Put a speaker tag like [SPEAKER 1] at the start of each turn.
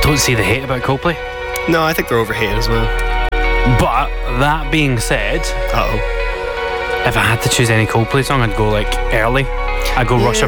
[SPEAKER 1] don't see the hate about Coldplay.
[SPEAKER 2] No, I think they're overhated as well.
[SPEAKER 1] But that being said,
[SPEAKER 2] Uh-oh.
[SPEAKER 1] if I had to choose any Coldplay song, I'd go like early. I'd go Rush